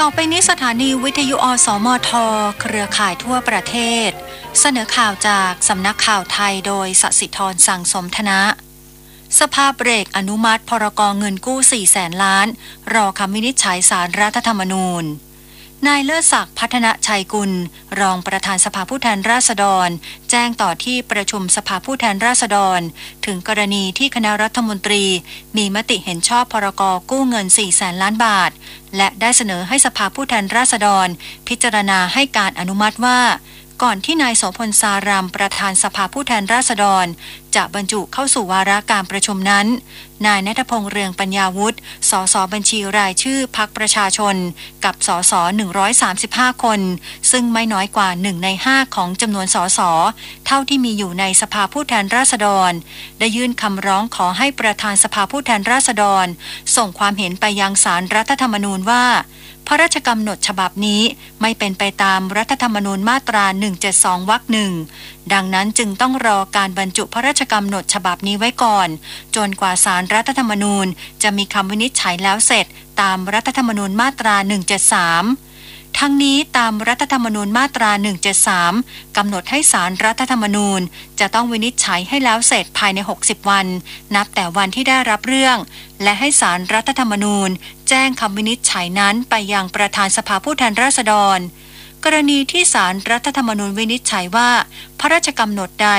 ต่อไปนี้สถานีวิทยุอสมทเครือข่ายทั่วประเทศเสนอข่าวจากสำนักข่าวไทยโดยสศิธรสั่งสมธนะสภาเบรกอนุมัติพรก.เงินกู้ 400,000 ล้านรอคำวินิจฉัยศาลรัฐธรรมนูญนายเลิศศักดิ์พัฒนชัยกุลรองประธานสภาผู้แทนราษฎรแจ้งต่อที่ประชุมสภาผู้แทนราษฎรถึงกรณีที่คณะรัฐมนตรีมีมติเห็นชอบพรก.กู้เงิน 400,000 ล้านบาทและได้เสนอให้สภาผู้แทนราษฎรพิจารณาให้การอนุมัติว่าก่อนที่นายโสพลสารามประธานสภาผู้แทนราษฎรจะบรรจุเข้าสู่วาระการประชุมนั้นนายณัฐพงษ์เรืองปัญญาวุฒิสสบัญชีรายชื่อพรรคประชาชนกับสส135คนซึ่งไม่น้อยกว่า1ใน5ของจำนวนสสเท่าที่มีอยู่ในสภาผู้แทนราษฎรได้ยื่นคำร้องขอให้ประธานสภาผู้แทนราษฎรส่งความเห็นไปยังศาลรัฐธรรมนูญว่าพระราชกำหนดฉบับนี้ไม่เป็นไปตามรัฐธรรมนูญมาตรา172วรรคหนึ่งดังนั้นจึงต้องรอการบรรจุพระราชกำหนดฉบับนี้ไว้ก่อนจนกว่าศาลรัฐธรรมนูญจะมีคำวินิจฉัยแล้วเสร็จตามรัฐธรรมนูญมาตรา173ทั้งนี้ตามรัฐธรรมนูญมาตรา173กำหนดให้ศาลรัฐธรรมนูญจะต้องวินิจฉัยให้แล้วเสร็จภายใน60วันนับแต่วันที่ได้รับเรื่องและให้ศาลรัฐธรรมนูญแจ้งคำวินิจฉัยนั้นไปยังประธานสภาผู้แทนราษฎรกรณีที่ศาลรัฐธรรมนูญวินิจฉัยว่าพระราชกำหนดใด